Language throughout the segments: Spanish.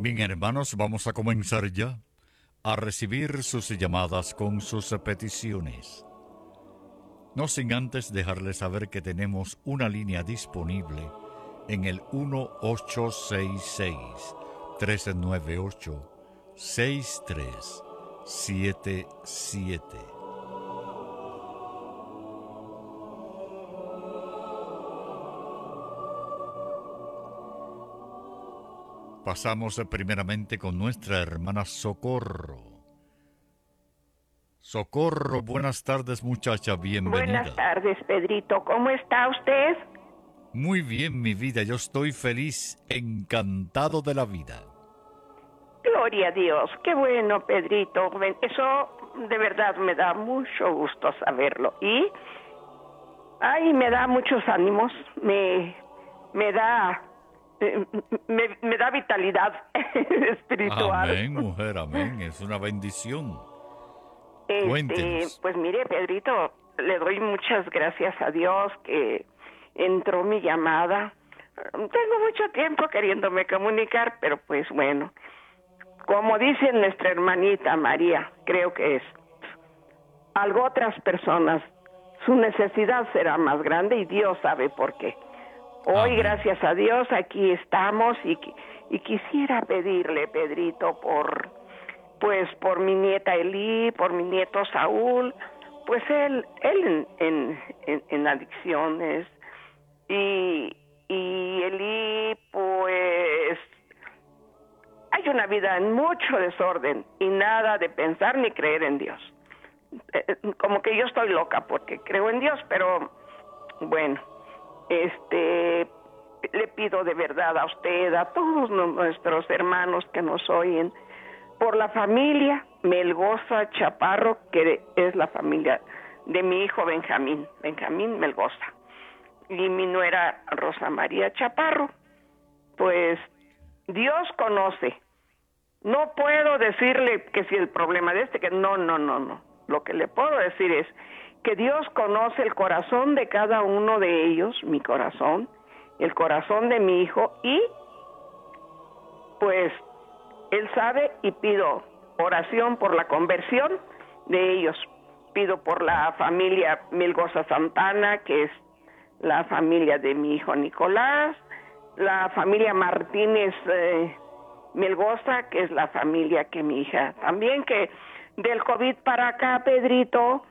Bien, hermanos, vamos a comenzar ya a recibir sus llamadas con sus peticiones. No sin antes dejarles saber que tenemos una línea disponible en el 1866-398-6377. Pasamos primeramente con nuestra hermana Socorro. Socorro, buenas tardes, muchacha, bienvenida. Buenas tardes, Pedrito. ¿Cómo está usted? Muy bien, mi vida, yo estoy feliz, encantado de la vida. Gloria a Dios. Qué bueno, Pedrito. Eso de verdad me da mucho gusto saberlo. Y me da muchos ánimos. Me da me da vitalidad espiritual. Amén, mujer, amén. Es una bendición. Cuéntenos. Pues mire, Pedrito, le doy muchas gracias a Dios que entró mi llamada. Tengo mucho tiempo queriéndome comunicar, pero pues bueno, como dice nuestra hermanita María, creo que es algo otras personas, su necesidad será más grande y Dios sabe por qué. Hoy, Amén. gracias a Dios, aquí estamos y quisiera pedirle, Pedrito, por mi nieta Elí, por mi nieto Saúl, pues él en adicciones y Elí, pues hay una vida en mucho desorden y nada de pensar ni creer en Dios. Como que yo estoy loca porque creo en Dios, pero bueno, le pido de verdad a usted, a todos nuestros hermanos que nos oyen, por la familia Melgoza Chaparro, que es la familia de mi hijo Benjamín Melgoza, y mi nuera Rosa María Chaparro. Pues Dios conoce. No puedo decirle que si el problema de que no. Lo que le puedo decir es que Dios conoce el corazón de cada uno de ellos, mi corazón, el corazón de mi hijo, y pues Él sabe y pido oración por la conversión de ellos. Pido por la familia Melgoza Santana, que es la familia de mi hijo Nicolás, la familia Martínez Melgoza, que es la familia que mi hija también, que del COVID para acá, Pedrito,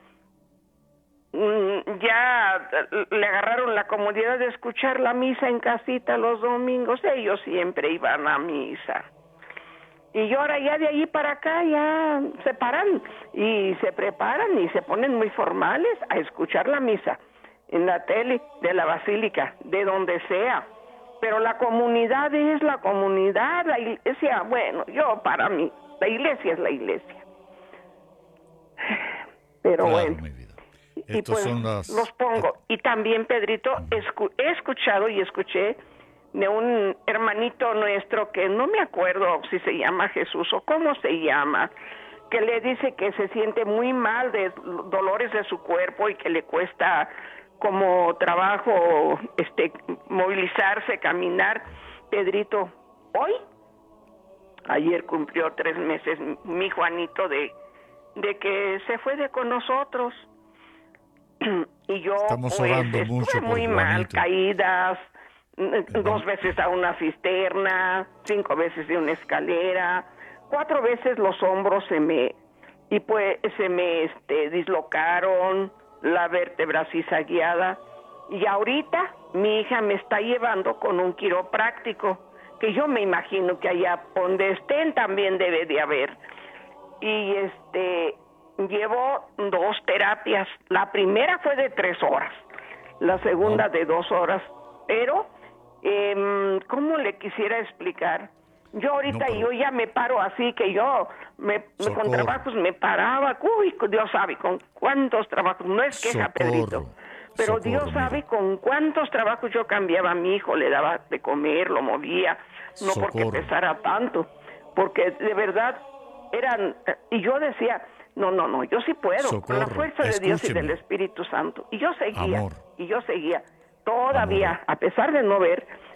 ya le agarraron la comodidad de escuchar la misa en casita los domingos. Ellos siempre iban a misa. Y ahora ya de ahí para acá ya se paran y se preparan y se ponen muy formales a escuchar la misa en la tele de la basílica, de donde sea. Pero la comunidad es la comunidad, la iglesia, bueno, para mí, la iglesia es la iglesia. Pero Claro, bueno, mi vida. y Estos pues son los pongo. Y también, Pedrito, he escuchado y escuché de un hermanito nuestro que no me acuerdo si se llama Jesús o cómo se llama, que le dice que se siente muy mal de dolores de su cuerpo y que le cuesta como trabajo movilizarse, caminar. Pedrito, ayer cumplió 3 meses mi Juanito de que se fue con nosotros. Y yo Estamos pues orando mucho estuve por muy mal, Juanito. caídas, Hermano. 2 veces a una cisterna, 5 veces de una escalera, 4 veces los hombros se me dislocaron, la vértebra cizagueada, y ahorita mi hija me está llevando con un quiropráctico, que yo me imagino que allá donde estén también debe de haber. Y llevo 2 terapias. La primera fue de 3 horas, la segunda de 2 horas, pero ¿cómo le quisiera explicar? Yo ahorita yo ya me paro así, que yo con trabajos me paraba, uy, Dios sabe con cuántos trabajos, no es queja, Pedrito, pero Dios sabe con cuántos trabajos yo cambiaba a mi hijo, le daba de comer, lo movía, no porque pesara tanto, porque de verdad eran, y yo decía, no, yo sí puedo, con la fuerza de Dios y del Espíritu Santo, y yo seguía, todavía, a pesar de no ver,